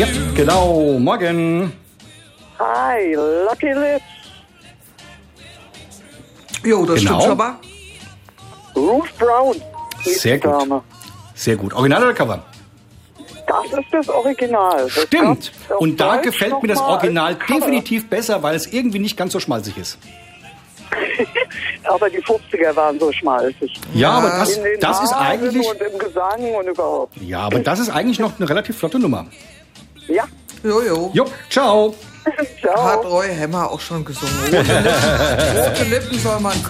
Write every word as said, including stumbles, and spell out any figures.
Ja, genau. Morgen. Hi, Lucky Lips. Jo, das Genau. stimmt schon mal. Ruth Brown. Sehr gut. Dame. Sehr gut. Original oder Cover? Das ist das Original. Das Stimmt. gab's auf Und da Deutsch gefällt noch mir das mal Original als Cover. definitiv besser, weil es irgendwie nicht ganz so schmalzig ist. Aber die fünfziger waren so schmalzig. Ja, aber das, In den das ist Haaren eigentlich... und im Gesang und überhaupt. Ja, aber das ist eigentlich noch eine relativ flotte Nummer. Ja. Jojo. Jo, ciao. Ciao. Hat Roy Hammer auch schon gesungen. Rote Lippen, rote Lippen soll man